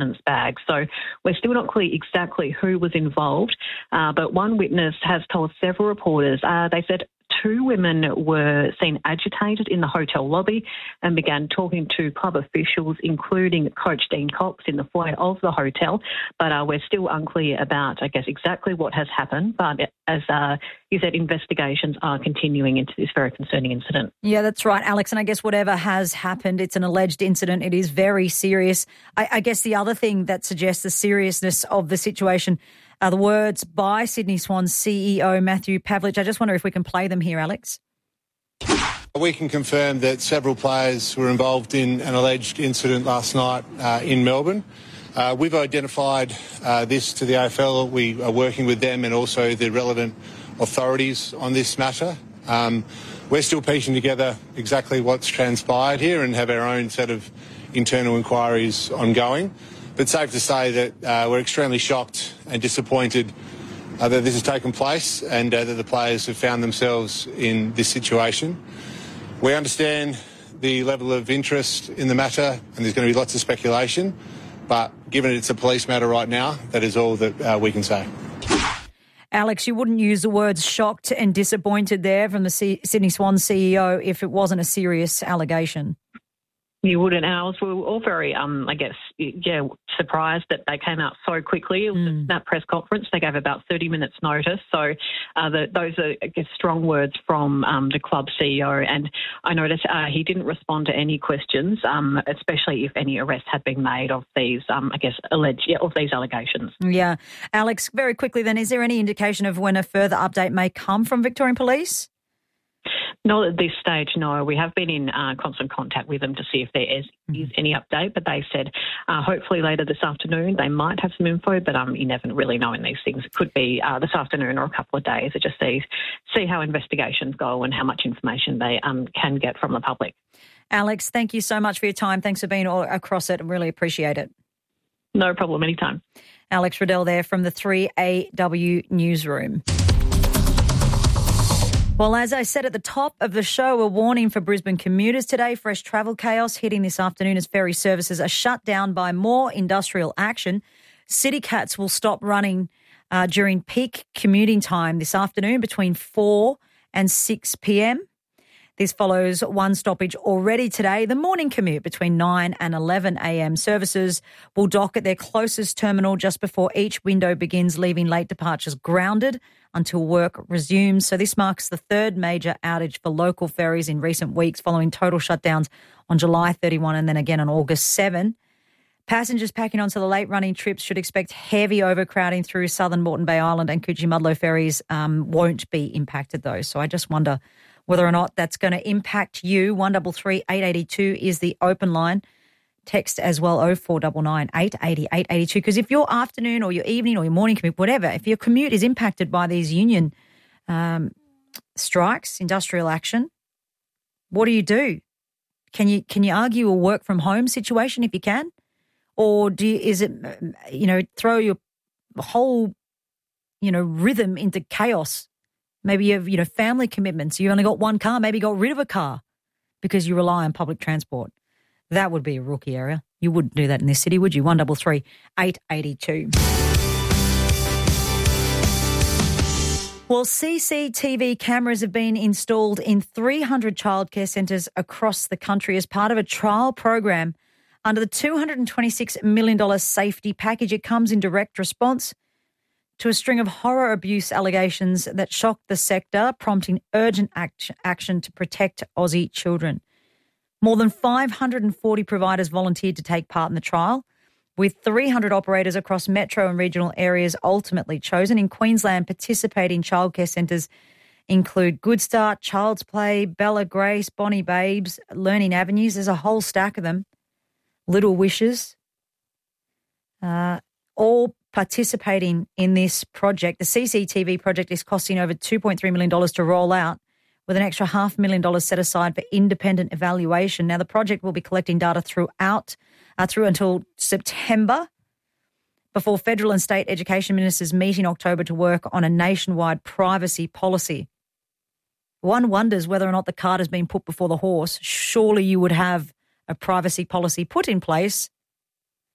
evidence bag. So we're still not clear exactly who was involved, but one witness has told several reporters, they said 2 women were seen agitated in the hotel lobby and began talking to club officials, including Coach Dean Cox, in the foyer of the hotel. But we're still unclear about, I guess, exactly what has happened. But as you said, investigations are continuing into this very concerning incident. Yeah, that's right, Alex. And I guess whatever has happened, it's an alleged incident. It is very serious. I guess the other thing that suggests the seriousness of the situation are the words by Sydney Swans CEO Matthew Pavlich. I just wonder if we can play them here, Alex. We can confirm that several players were involved in an alleged incident last night in Melbourne. We've identified this to the AFL. We are working with them and also the relevant authorities on this matter. We're still piecing together exactly what's transpired here and have our own set of internal inquiries ongoing. But safe to say that we're extremely shocked and disappointed that this has taken place and that the players have found themselves in this situation. We understand the level of interest in the matter and there's going to be lots of speculation, but given it's a police matter right now, that is all that we can say. Alex, you wouldn't use the words shocked and disappointed there from the Sydney Swans CEO if it wasn't a serious allegation. You wouldn't. And we were all very, surprised that they came out so quickly. It was a snap press conference. They gave about 30 minutes notice. So those are, I guess, strong words from the club CEO. And I noticed he didn't respond to any questions, especially if any arrests had been made of these, of these allegations. Yeah. Alex, very quickly then, is there any indication of when a further update may come from Victorian Police? Not at this stage, no. We have been in constant contact with them to see if there is any update, but they said hopefully later this afternoon they might have some info, but you never really know in these things. It could be this afternoon or a couple of days. It just see how investigations go and how much information they can get from the public. Alex, thank you so much for your time. Thanks for being all across it. I really appreciate it. No problem, anytime. Alex Riddell there from the 3AW Newsroom. Well, as I said at the top of the show, a warning for Brisbane commuters today. Fresh travel chaos hitting this afternoon as ferry services are shut down by more industrial action. CityCats will stop running during peak commuting time this afternoon between 4 and 6 p.m. This follows one stoppage already today. The morning commute between 9 and 11 a.m. Services will dock at their closest terminal just before each window begins, leaving late departures grounded until work resumes. So this marks the third major outage for local ferries in recent weeks, following total shutdowns on July 31 and then again on August 7. Passengers packing onto the late-running trips should expect heavy overcrowding through southern Moreton Bay Island, and Coogee-Mudlow ferries won't be impacted, though. So I just wonder whether or not that's going to impact you. 133 882 is the open line. Text as well, 0499 880 882. Because if your afternoon or your evening or your morning commute, whatever, if your commute is impacted by these union strikes, industrial action, what do? Can you argue a work from home situation if you can? Or throw your whole, rhythm into chaos? Maybe you have, family commitments. You only got one car. Maybe you got rid of a car because you rely on public transport. That would be a rookie area. You wouldn't do that in this city, would you? 133 882. Well, CCTV cameras have been installed in 300 childcare centres across the country as part of a trial program under the $226 million safety package. It comes in direct response to a string of horror abuse allegations that shocked the sector, prompting urgent action to protect Aussie children. More than 540 providers volunteered to take part in the trial, with 300 operators across metro and regional areas ultimately chosen. In Queensland, participating childcare centres include Good Start, Child's Play, Bella Grace, Bonnie Babes, Learning Avenues. There's a whole stack of them. Little Wishes, all participating in this project. The CCTV project is costing over $2.3 million to roll out, with an extra $500,000 set aside for independent evaluation. Now, the project will be collecting data through until September, before federal and state education ministers meet in October to work on a nationwide privacy policy. One wonders whether or not the cart has been put before the horse. Surely you would have a privacy policy put in place